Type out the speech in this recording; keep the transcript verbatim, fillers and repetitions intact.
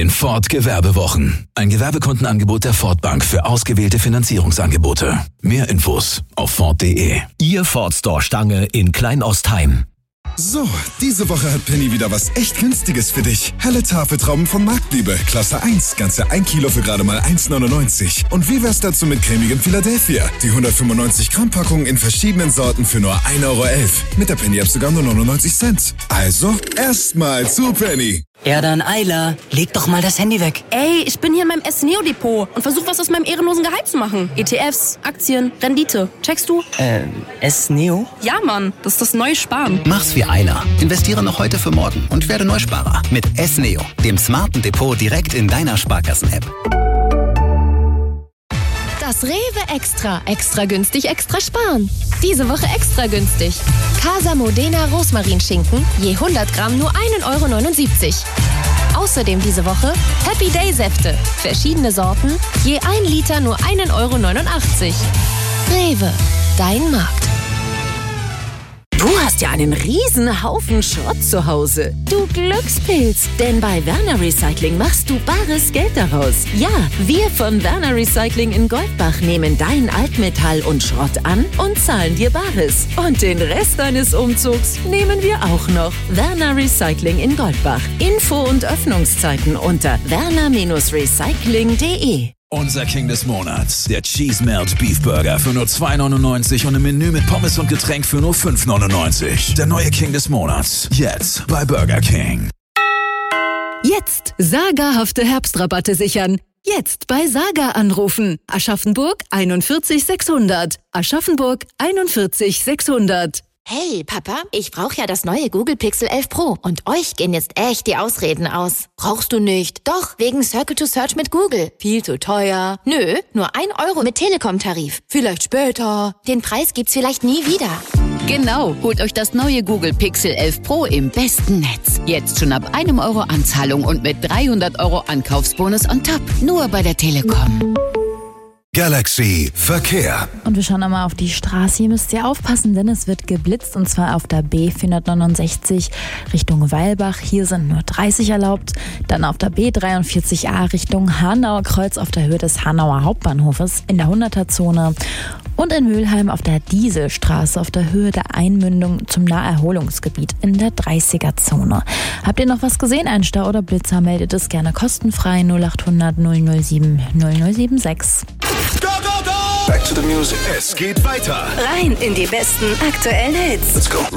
den Ford Gewerbewochen. Ein Gewerbekundenangebot der Ford Bank für ausgewählte Finanzierungsangebote. Mehr Infos auf Ford punkt de. Ihr Ford Store Stange in Kleinostheim. So, diese Woche hat Penny wieder was echt Günstiges für dich. Helle Tafeltrauben von Marktliebe, Klasse eins, ganze ein Kilo für gerade mal eins neunundneunzig. Und wie wär's dazu mit cremigem Philadelphia? Die hundertfünfundneunzig Gramm Packung in verschiedenen Sorten für nur ein Euro elf. Mit der Penny-App sogar nur neunundneunzig Cent. Also, erstmal zu Penny. Ja dann, Ayla, leg doch mal das Handy weg. Ey, ich bin hier in meinem S-Neo-Depot und versuche was aus meinem ehrenlosen Gehalt zu machen. E T Fs, Aktien, Rendite. Checkst du? Ähm, S-Neo? Ja, Mann, das ist das neue Sparen. Mach's wie Ayla. Investiere noch heute für morgen und werde Neusparer. Mit S-Neo, dem smarten Depot direkt in deiner Sparkassen-App. Das Rewe Extra. Extra günstig, extra sparen. Diese Woche extra günstig. Casa Modena Rosmarinschinken, je hundert Gramm nur ein Euro neunundsiebzig. Außerdem diese Woche Happy Day Säfte. Verschiedene Sorten, je ein Liter nur ein Euro neunundachtzig. Rewe, dein Markt. Du hast ja einen riesen Haufen Schrott zu Hause. Du Glückspilz, denn bei Werner Recycling machst du bares Geld daraus. Ja, wir von Werner Recycling in Goldbach nehmen dein Altmetall und Schrott an und zahlen dir Bares. Und den Rest deines Umzugs nehmen wir auch noch. Werner Recycling in Goldbach. Info und Öffnungszeiten unter werner Recycling punkt de. Unser King des Monats, der Cheese Melt Beef Burger für nur zwei neunundneunzig und ein Menü mit Pommes und Getränk für nur fünf neunundneunzig. Der neue King des Monats, jetzt bei Burger King. Jetzt sagerhafte Herbstrabatte sichern. Jetzt bei Saga anrufen. Aschaffenburg einundvierzig sechshundert. Aschaffenburg einundvierzig sechshundert. Hey, Papa, ich brauche ja das neue Google Pixel elf Pro. Und euch gehen jetzt echt die Ausreden aus. Brauchst du nicht? Doch, wegen Circle to Search mit Google. Viel zu teuer. Nö, nur ein Euro mit Telekom-Tarif. Vielleicht später. Den Preis gibt's vielleicht nie wieder. Genau, holt euch das neue Google Pixel elf Pro im besten Netz. Jetzt schon ab einem Euro Anzahlung und mit dreihundert Euro Ankaufsbonus on top. Nur bei der Telekom. Galaxy Verkehr. Und wir schauen nochmal auf die Straße. Hier müsst ihr aufpassen, denn es wird geblitzt und zwar auf der B vierhundertneunundsechzig Richtung Weilbach. Hier sind nur dreißig erlaubt. Dann auf der B dreiundvierzig A Richtung Hanauer Kreuz auf der Höhe des Hanauer Hauptbahnhofes in der hunderter-Zone. Und in Mülheim auf der Dieselstraße auf der Höhe der Einmündung zum Naherholungsgebiet in der dreißiger-Zone. Habt ihr noch was gesehen? Ein Stau oder Blitzer? Meldet es gerne kostenfrei null achthundert null null sieben null null sieben sechs. Go, go, go! Back to the music. Es geht weiter. Rein in die besten aktuellen Hits. Let's go.